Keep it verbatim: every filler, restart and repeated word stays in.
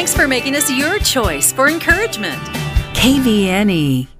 Thanks for making us your choice for encouragement. K V N E.